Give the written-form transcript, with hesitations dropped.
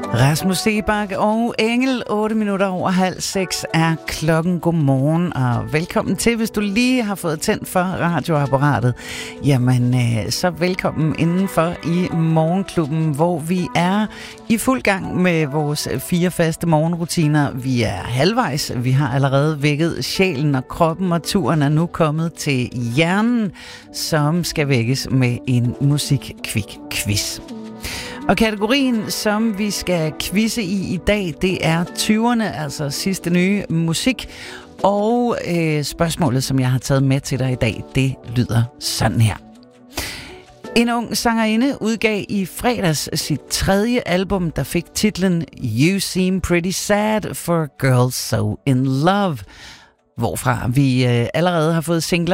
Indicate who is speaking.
Speaker 1: Rasmus Seebach og Engel, 8:08 er klokken. Godmorgen og velkommen til. Hvis du lige har fået tændt for radioapparatet, jamen så velkommen indenfor i Morgenklubben, hvor vi er i fuld gang med vores 4 faste morgenrutiner. Vi er halvvejs. Vi har allerede vækket sjælen og kroppen, og turen er nu kommet til hjernen, som skal vækkes med en musikkvik-quiz. Og kategorien, som vi skal quizze i dag, det er 20'erne, altså sidste nye musik. Og spørgsmålet, som jeg har taget med til dig i dag, det lyder sådan her. En ung sangerinde udgav i fredags sit 3. album, der fik titlen You Seem Pretty Sad for Girls So In Love, hvorfra vi allerede har fået singler